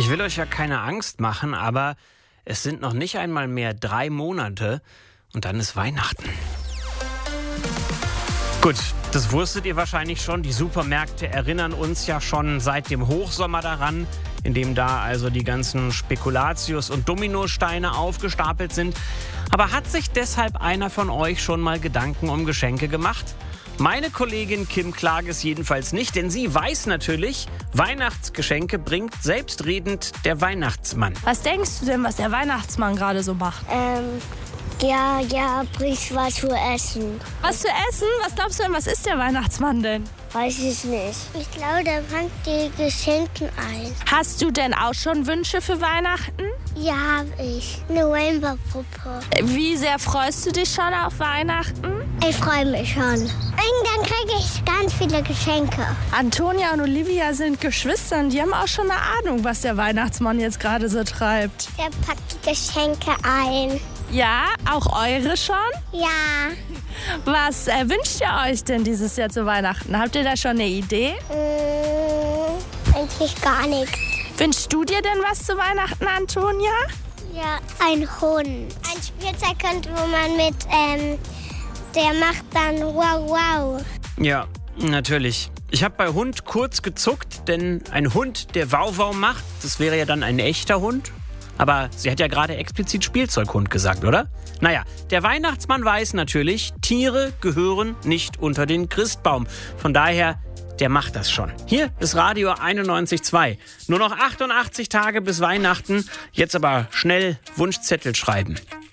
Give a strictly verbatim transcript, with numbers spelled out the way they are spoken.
Ich will euch ja keine Angst machen, aber es sind noch nicht einmal mehr drei Monate und dann ist Weihnachten. Gut, das wusstet ihr wahrscheinlich schon. Die Supermärkte erinnern uns ja schon seit dem Hochsommer daran, in dem da also die ganzen Spekulatius- und Dominosteine aufgestapelt sind. Aber hat sich deshalb einer von euch schon mal Gedanken um Geschenke gemacht? Meine Kollegin Kim Klages jedenfalls nicht, denn sie weiß natürlich, Weihnachtsgeschenke bringt selbstredend der Weihnachtsmann. Was denkst du denn, was der Weihnachtsmann gerade so macht? Ähm, ja, ja, bringst was zu essen. Was zu essen? Was glaubst du denn, was ist der Weihnachtsmann denn? Weiß ich nicht. Ich glaube, der fängt die Geschenke ein. Hast du denn auch schon Wünsche für Weihnachten? Ja, habe ich. Eine Rainbow-Puppe. Wie sehr freust du dich schon auf Weihnachten? Ich freue mich schon. Und dann kriege ich ganz viele Geschenke. Antonia und Olivia sind Geschwister und die haben auch schon eine Ahnung, was der Weihnachtsmann jetzt gerade so treibt. Der packt die Geschenke ein. Ja, auch eure schon? Ja. Was äh, wünscht ihr euch denn dieses Jahr zu Weihnachten? Habt ihr da schon eine Idee? Mmh, eigentlich gar nichts. Wünschst du dir denn was zu Weihnachten, Antonia? Ja, ein Hund. Ein Spielzeughund, wo man mit, ähm, der macht dann wow, wow. Ja, natürlich. Ich habe bei Hund kurz gezuckt, denn ein Hund, der wow, wow macht, das wäre ja dann ein echter Hund. Aber sie hat ja gerade explizit Spielzeughund gesagt, oder? Naja, der Weihnachtsmann weiß natürlich, Tiere gehören nicht unter den Christbaum. Von daher, der macht das schon. Hier ist Radio einundneunzig Komma zwei. Nur noch achtundachtzig Tage bis Weihnachten. Jetzt aber schnell Wunschzettel schreiben.